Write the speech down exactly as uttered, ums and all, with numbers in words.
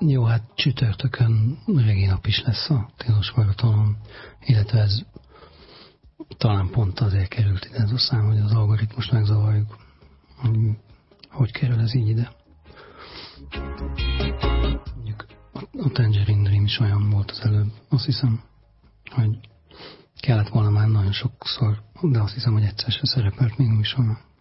Jó, hát csütörtökön regi nap is lesz a Tilos Maratonon, illetve ez talán pont azért került ide ez a szám, hogy az algoritmust megzavarjuk. Hogy, hogy kerül ez így ide? Mondjuk a Tangerine Dream is olyan volt az előbb, azt hiszem, hogy kellett volna már nagyon sokszor, de azt hiszem, hogy egyszer se szerepelt még műsorban.